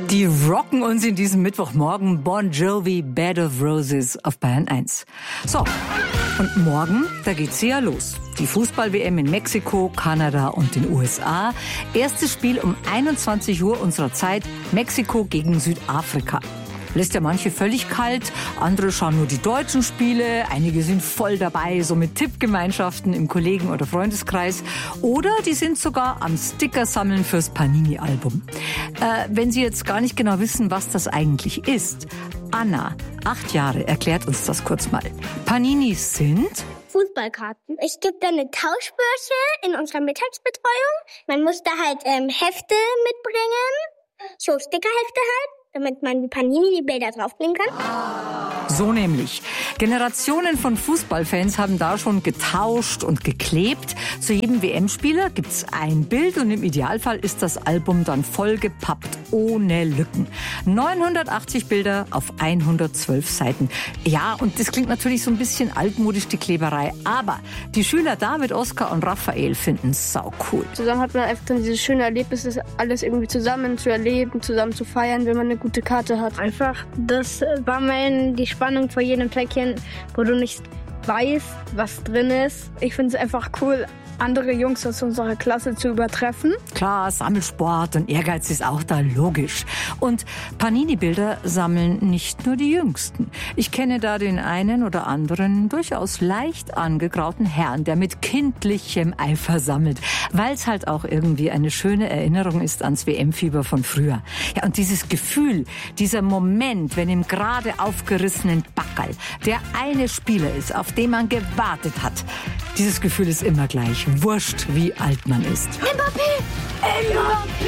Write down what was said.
Die rocken uns in diesem Mittwochmorgen. Bon Jovi, Bed of Roses auf Bayern 1. So, und morgen, da geht's ja los. Die Fußball-WM in Mexiko, Kanada und den USA. Erstes Spiel um 21 Uhr unserer Zeit, Mexiko gegen Südafrika. Lässt ja manche völlig kalt, andere schauen nur die deutschen Spiele, einige sind voll dabei, so mit Tippgemeinschaften im Kollegen- oder Freundeskreis. Oder die sind sogar am Sticker sammeln fürs Panini-Album. Wenn Sie jetzt gar nicht genau wissen, was das eigentlich ist, Anna, 8 Jahre, erklärt uns das kurz mal. Paninis sind Fußballkarten. Es gibt dann eine Tauschbörse in unserer Mittagsbetreuung. Man muss da halt Hefte mitbringen, so Stickerhefte halt, damit man die Panini, die Bilder draufbringen kann. so nämlich. Generationen von Fußballfans haben da schon getauscht und geklebt. Zu jedem WM-Spieler gibt's ein Bild und im Idealfall ist das Album dann vollgepappt, ohne Lücken. 980 Bilder auf 112 Seiten. Ja, und das klingt natürlich so ein bisschen altmodisch, die Kleberei. Aber die Schüler David, Oskar und Raphael finden es sau cool. Zusammen hat man einfach dann dieses schöne Erlebnis, alles irgendwie zusammen zu erleben, zusammen zu feiern, wenn man eine gute Karte hat. Einfach das Bammeln, die Spannung vor jedem Fleckchen, wo du nicht weißt, was drin ist. Ich finde es einfach cool, andere Jungs aus unserer Klasse zu übertreffen. Klar, Sammelsport und Ehrgeiz ist auch da logisch. Und Panini-Bilder sammeln nicht nur die Jüngsten. Ich kenne da den einen oder anderen durchaus leicht angegrauten Herrn, der mit kindlichem Eifer sammelt, weil es halt auch irgendwie eine schöne Erinnerung ist ans WM-Fieber von früher. Ja, und dieses Gefühl, dieser Moment, wenn im gerade aufgerissenen Backerl der eine Spieler ist, auf den man gewartet hat, dieses Gefühl ist immer gleich. Wurscht, wie alt man ist. Mbappé!